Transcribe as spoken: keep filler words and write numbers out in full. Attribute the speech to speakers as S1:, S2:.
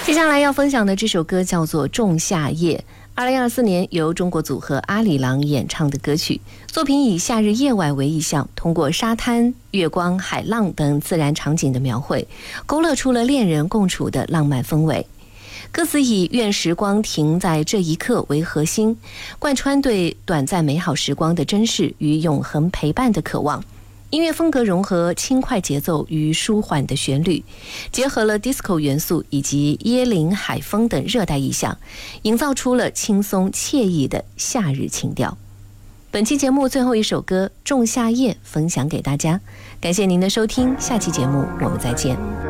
S1: 接下来要分享的这首歌叫做《仲夏夜》，二零二四年由中国组合阿里郎演唱的歌曲。作品以夏日夜晚为意象，通过沙滩、月光、海浪等自然场景的描绘，勾勒出了恋人共处的浪漫氛围。歌词以愿时光停在这一刻为核心，贯穿对短暂美好时光的珍视与永恒陪伴的渴望。音乐风格融合轻快节奏与舒缓的旋律，结合了 disco 元素以及椰林海风等热带意象，营造出了轻松惬意的夏日情调。本期节目最后一首歌《仲夏夜》分享给大家，感谢您的收听，下期节目我们再见。